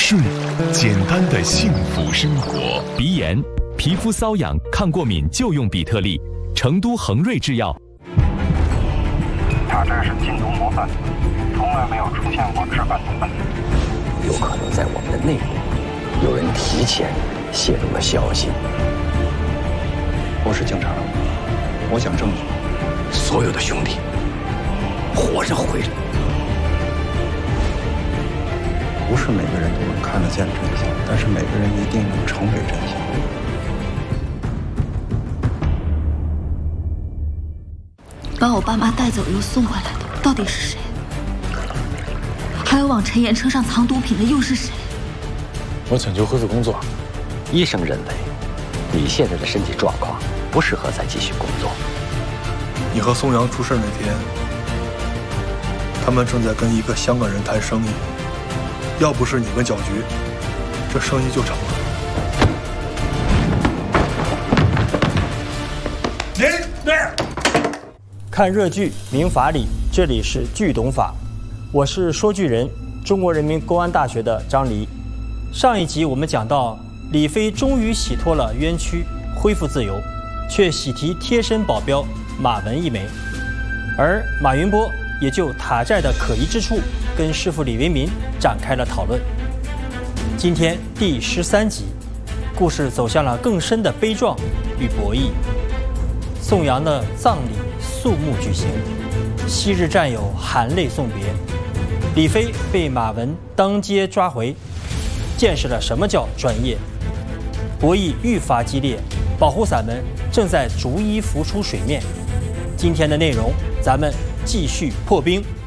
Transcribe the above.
睡，简单的幸福生活。 鼻炎、皮肤瘙痒、抗过敏就用比特利。成都恒瑞制药。 他这是禁毒模范，从来没有出现过置办毒本。 有可能在我们的内部，有人提前泄露了消息。 我是警察，我讲正义。 所有的兄弟，活着回来。 不是每个人都能看得见真相，但是每个人一定能成为真相。 把我爸妈带走又送回来的到底是谁？还有往陈岩车上藏毒品的又是谁？ 我请求恢复工作。 医生认为，你现在的身体状况不适合再继续工作。 你和宋阳出事那天，他们正在跟一个香港人谈生意。要不是你们搅局，这生意就成了。 看热剧明法理，这里是剧懂法，我是说剧人，中国人民公安大学的张黎。上一集我们讲到，李飞终于洗脱了冤屈，恢复自由，却喜提贴身保镖马文一枚，而马云波也就塔寨的可疑之处跟师傅李为民展开了讨论。今天第13集，故事走向了更深的悲壮与博弈。宋阳的葬礼肃穆举行，昔日战友含泪送别，李飞被马文当街抓回，见识了什么叫专业。博弈愈发激烈，保护伞们正在逐一浮出水面。今天的内容，咱们继续破冰。